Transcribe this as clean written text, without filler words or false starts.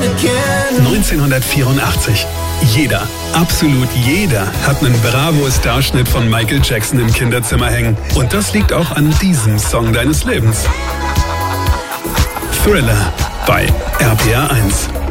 again. 1984. Jeder, absolut jeder, hat einen Bravo-Starschnitt von Michael Jackson im Kinderzimmer hängen. Und das liegt auch an diesem Song deines Lebens. Thriller bei RPR 1.